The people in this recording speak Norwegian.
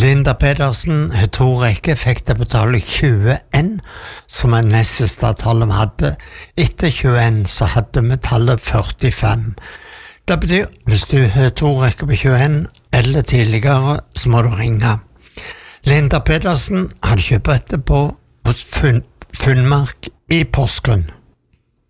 Linda Pedersen, to rekker, fikk det betale 21, som nest siste tallet vi hadde. Etter 21 så hadde vi tallet 45. Det betyr, hvis du har to rekker på 21 eller tidligere, så må du ringe. Linda Pedersen hadde kjøpt etterpå hos Funnmark i Porsgrunn.